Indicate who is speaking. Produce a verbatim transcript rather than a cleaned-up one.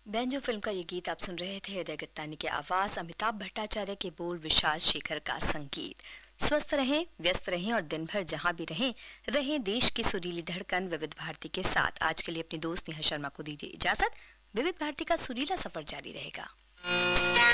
Speaker 1: Banjo film का ये गीत आप सुन रहे थे। हृदय गट्टानी की आवाज, अमिताभ भट्टाचार्य के बोल, विशाल शेखर का संगीत। स्वस्थ रहें, व्यस्त रहें और दिन भर जहां भी रहें रहें देश की सुरीली धड़कन विविध भारती के साथ। आज के लिए अपनी दोस्त नेहा शर्मा को दीजिए इजाजत। विविध भारती का सुरीला सफर जारी रहेगा।